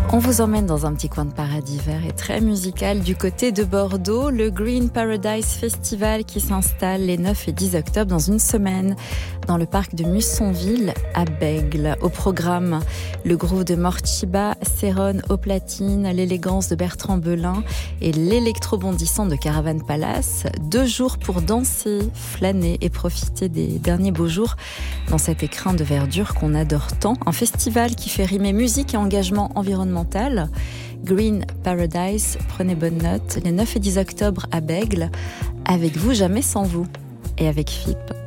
On vous emmène dans un petit coin de paradis vert et très musical du côté de Bordeaux, le Green Paradise Festival qui s'installe les 9 et 10 octobre dans une semaine dans le parc de Mussonville à Bègles. Au programme, le groupe de Morchiba, Céron aux platines, l'élégance de Bertrand Belin et l'électro-bondissant de Caravan Palace. 2 jours pour danser, flâner et profiter des derniers beaux jours dans cet écrin de verdure qu'on adore tant. Un festival qui fait rimer musique et engagement environnemental. Green Paradise, prenez bonne note, les 9 et 10 octobre à Bègles, avec vous jamais sans vous, et avec FIP.